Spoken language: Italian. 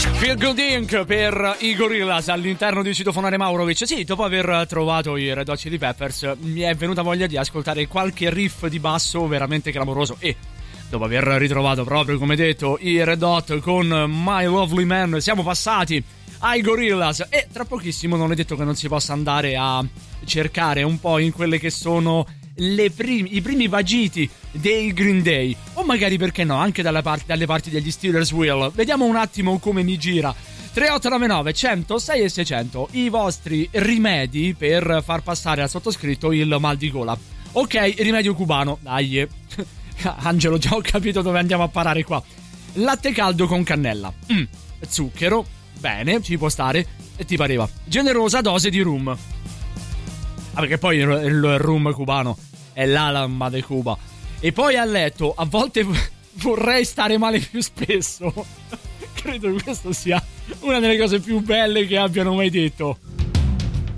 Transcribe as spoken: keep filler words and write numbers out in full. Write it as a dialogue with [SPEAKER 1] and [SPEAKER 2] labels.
[SPEAKER 1] Feel Good Inc per i Gorillaz all'interno di Citofonare Maurovic. Sì, dopo aver trovato i Red Hot Chili Peppers mi è venuta voglia di ascoltare qualche riff di basso veramente clamoroso e dopo aver ritrovato proprio come detto i Red Hot con My Lovely Man siamo passati ai Gorillaz e tra pochissimo non è detto che non si possa andare a cercare un po' in quelle che sono le primi, i primi vagiti dei Green Day o magari perché no anche dalle parti, dalle parti degli Steelers Wheel. Vediamo un attimo come mi gira. Tre otto nove nove uno zero sei e seicento i vostri rimedi per far passare al sottoscritto il mal di gola. Ok, rimedio cubano, dai. Angelo, già ho capito dove andiamo a parare qua. Latte caldo con cannella, mm. zucchero, bene, ci può stare. E ti pareva generosa dose di rum. Ah, perché poi il, il rum cubano è l'alma de Cuba. E poi a letto, a volte vorrei stare male più spesso. Credo che questo sia una delle cose più belle che abbiano mai detto.